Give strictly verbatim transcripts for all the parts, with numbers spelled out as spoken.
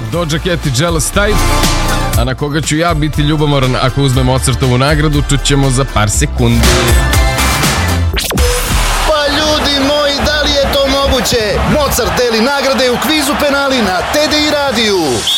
Doja Cat i Jealous Type. A na koga ću ja biti ljubomoran ako uzmem Mozartovu nagradu, čućemo za par sekundi. Pa ljudi moji, da li je to moguće? Mozart deli nagrade u kvizu penali na T D I radiju.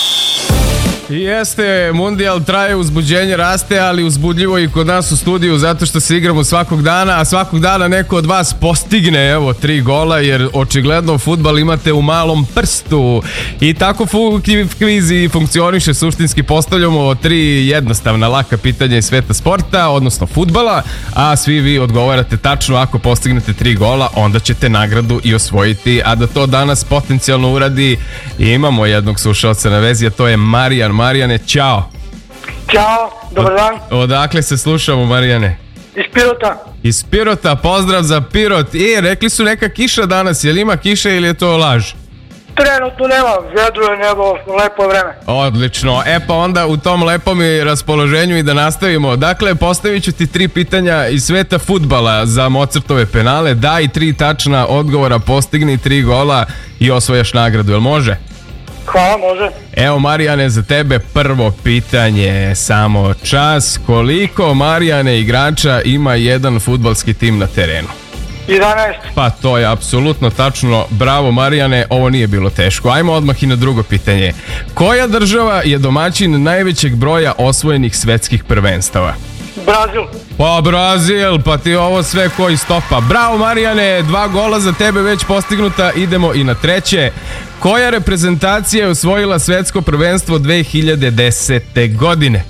Jeste, Mundijal traje, uzbuđenje raste, ali uzbudljivo i kod nas u studiju zato što se igramo svakog dana, a svakog dana neko od vas postigne, evo, tri gola, jer očigledno fudbal imate u malom prstu. I tako kviz i funkcioniše, suštinski postavljamo tri jednostavna, laka pitanja iz sveta sporta, odnosno fudbala, a svi vi odgovarate tačno. Ako postignete tri gola, onda ćete nagradu i osvojiti, a da to danas potencijalno uradi, imamo jednog slušalca na vezi, a to je Marijan. Marijane, čao. Ćao, dobar dan. Odakle se slušamo, Marijane? Iz Pirota. Iz Pirota, pozdrav za Pirot. E, rekli su neka kiša danas, je li ima kiša ili je to laž? Trenutno nema, vedro je nebo, lepo vreme. Odlično, e pa onda u tom lepom i raspoloženju i da nastavimo. Dakle, postavit ću ti tri pitanja iz sveta fudbala za Mozartove penale. Daj tri tačna odgovora, postigni tri gola i osvojaš nagradu, jel može? Hvala, može. Evo, Marijane, za tebe prvo pitanje, samo čas. Koliko, Marijane, igrača ima jedan fudbalski tim na terenu? jedanaest. Pa to je apsolutno tačno, bravo, Marijane, ovo nije bilo teško. Ajmo odmah i na drugo pitanje. Koja država je domaćin najvećeg broja osvojenih svetskih prvenstava? Brazil. Pa Brazil, pa ti ovo sve koji stopa. Bravo, Marijane, dva gola za tebe već postignuta. Idemo i na treće. Koja reprezentacija je osvojila svetsko prvenstvo dve hiljade desete. godine?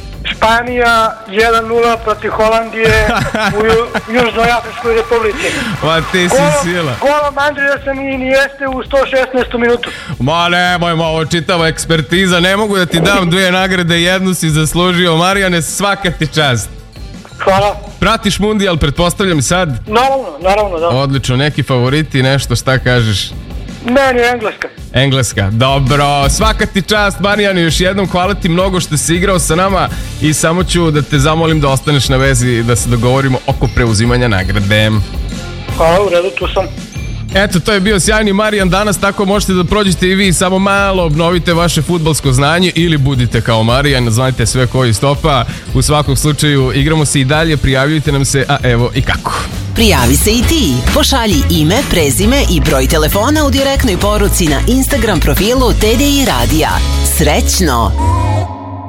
Španija jedan nula protiv Holandije u Ju- Južnoj Afričkoj Republici. Ma ti si Golom- sila. Golom Andreasen i Inieste u sto šesnaestu minutu. Ma nemoj, ma ovo čitava ekspertiza. Ne mogu da ti dam dve nagrade, jednu si zaslužio. Marijane, svaka ti čast. Hvala. Pratiš Mundijal, pretpostavljam sad? Naravno, naravno, da. Odlično, neki favoriti, nešto, šta kažeš? Meni je Engleska. Engleska, dobro, svaka ti čast, Marijane, još jednom hvala ti mnogo što si igrao sa nama i samo ću da te zamolim da ostaneš na vezi da se dogovorimo oko preuzimanja nagrade. Hvala, u redu, tu sam. Eto, to je bio sjajni Marijan danas, tako možete da prođete i vi, samo malo obnovite vaše fudbalsko znanje ili budite kao Marijan, znajte sve koji stopa. U svakom slučaju igramo se i dalje, prijavljujte nam se, a evo i kako. Prijavi se i ti. Pošalji ime, prezime i broj telefona u direktnoj poruci na Instagram profilu T D I Radija. Srećno!